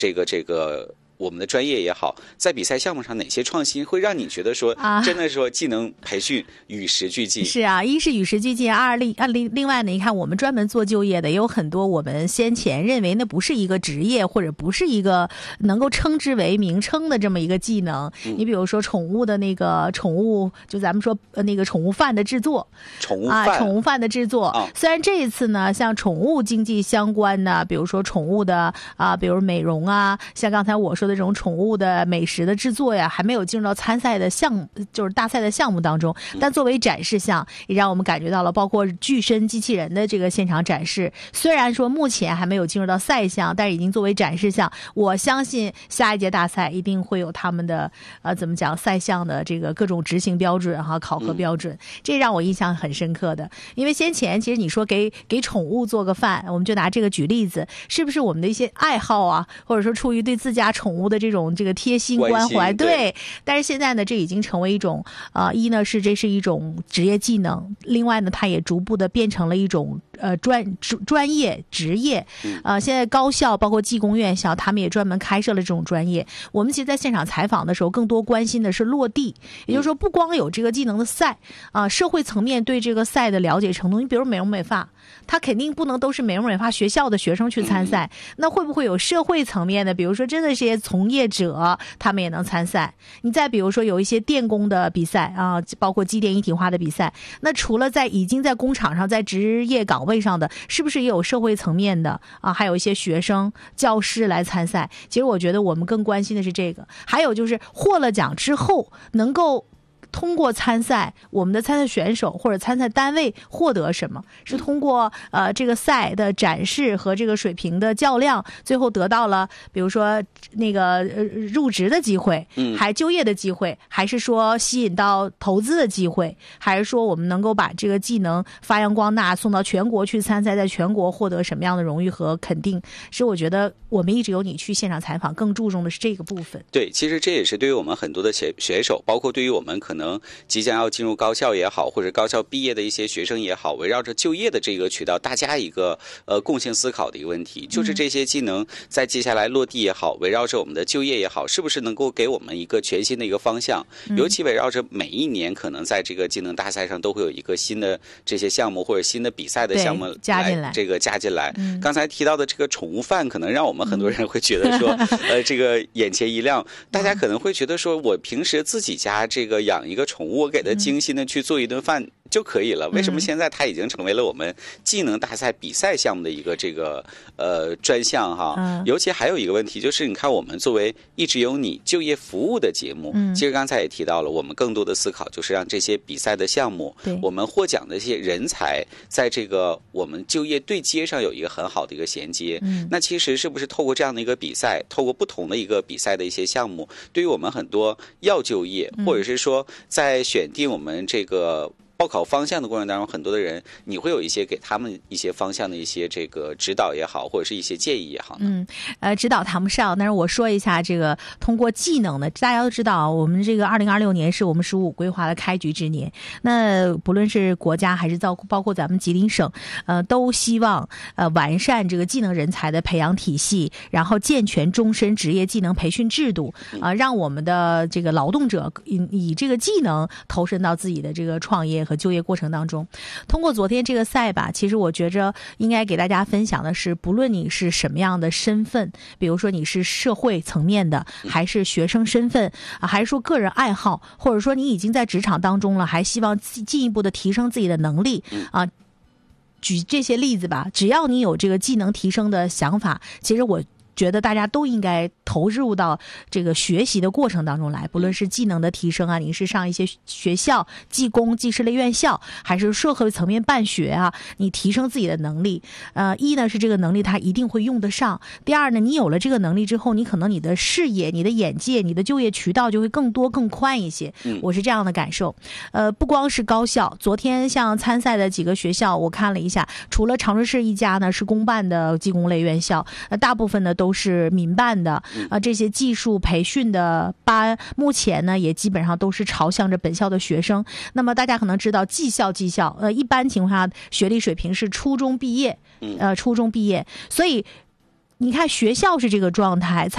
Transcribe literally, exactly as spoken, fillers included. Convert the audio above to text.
这个这个。我们的专业也好，在比赛项目上哪些创新会让你觉得说，啊、真的说技能培训与时俱进？ 是啊，一是与时俱进，二另二另另外呢，你看我们专门做就业的也有很多，我们先前认为那不是一个职业或者不是一个能够称之为名称的这么一个技能。嗯、你比如说宠物的那个宠物，就咱们说呃那个宠物饭的制作， 宠物饭啊，宠物饭的制作。啊、虽然这一次呢，像宠物经济相关的，比如说宠物的啊，比如美容啊，像刚才我说的。这种宠物的美食的制作呀，还没有进入到参赛的项目，就是大赛的项目当中。但作为展示项，也让我们感觉到了，包括巨身机器人的这个现场展示。虽然说目前还没有进入到赛项，但是已经作为展示项。我相信下一届大赛一定会有他们的呃怎么讲赛项的这个各种执行标准哈、考核标准，这让我印象很深刻的。因为先前其实你说给给宠物做个饭，我们就拿这个举例子，是不是我们的一些爱好啊，或者说出于对自家宠物的这种这个贴心关怀，对, 对，但是现在呢，这已经成为一种呃，一呢是这是一种职业技能，另外呢，它也逐步的变成了一种呃专专业职业。呃，现在高校包括技工院校，他们也专门开设了这种专业。我们其实在现场采访的时候，更多关心的是落地，也就是说，不光有这个技能的赛啊、呃，社会层面对这个赛的了解程度，你比如美容美发，它肯定不能都是美容美发学校的学生去参赛，那会不会有社会层面的，比如说真的这些从业者他们也能参赛？你再比如说有一些电工的比赛啊，包括机电一体化的比赛，那除了在已经在工厂上在职业岗位上的，是不是也有社会层面的啊？还有一些学生教师来参赛？其实我觉得我们更关心的是这个，还有就是获了奖之后能够通过参赛，我们的参赛选手或者参赛单位获得什么？是通过呃这个赛的展示和这个水平的较量，最后得到了比如说那个呃入职的机会，还就业的机会，还是说吸引到投资的机会，还是说我们能够把这个技能发扬光大，送到全国去参赛，在全国获得什么样的荣誉和肯定？是我觉得我们一直有你去现场采访，更注重的是这个部分。 对，其实这也是对于我们很多的选选手，包括对于我们可能。可能即将要进入高校也好，或者高校毕业的一些学生也好，围绕着就业的这个渠道，大家一个呃共性思考的一个问题，就是这些技能在接下来落地也好，围绕着我们的就业也好，是不是能够给我们一个全新的一个方向？尤其围绕着每一年可能在这个技能大赛上都会有一个新的这些项目或者新的比赛的项目加进来， 这个加进来。嗯、刚才提到的这个宠物饭，可能让我们很多人会觉得说，呃，这个眼前一亮，大家可能会觉得说，我平时自己家这个养一个宠物，我给它精心的去做一顿饭就可以了。为什么现在它已经成为了我们技能大赛比赛项目的一个这个呃专项哈？嗯、尤其还有一个问题就是，你看我们作为一直有你就业服务的节目，嗯、其实刚才也提到了，我们更多的思考就是让这些比赛的项目，我们获奖的这些人才，在这个我们就业对接上有一个很好的一个衔接。嗯、那其实是不是透过这样的一个比赛，透过不同的一个比赛的一些项目，对于我们很多要就业，或者是说在选定我们这个报考方向的过程当中，很多的人你会有一些给他们一些方向的一些这个指导也好，或者是一些建议也好呢？ 嗯，呃，指导谈不上，但是我说一下这个通过技能的，大家都知道，我们这个二零二六年是我们十五规划的开局之年。那不论是国家还是包包括咱们吉林省，呃，都希望呃完善这个技能人才的培养体系，然后健全终身职业技能培训制度，啊、呃，让我们的这个劳动者以以这个技能投身到自己的这个创业和就业过程当中。通过昨天这个赛吧，其实我觉着应该给大家分享的是，不论你是什么样的身份，比如说你是社会层面的，还是学生身份，啊、还是说个人爱好，或者说你已经在职场当中了，还希望进一步的提升自己的能力啊。举这些例子吧，只要你有这个技能提升的想法，其实我觉得大家都应该投入到这个学习的过程当中来，不论是技能的提升啊，你是上一些学校、技工、技师类院校，还是社会层面办学啊，你提升自己的能力。呃，一呢是这个能力它一定会用得上，第二呢，你有了这个能力之后，你可能你的视野、你的眼界、你的就业渠道就会更多更宽一些。我是这样的感受。呃，不光是高校，昨天像参赛的几个学校，我看了一下，除了长春市一家呢是公办的技工类院校，呃，大部分呢都是民办的。啊，这些技术培训的班目前呢也基本上都是朝向着本校的学生。那么大家可能知道，技校技校呃一般情况下学历水平是初中毕业，呃初中毕业，所以你看学校是这个状态。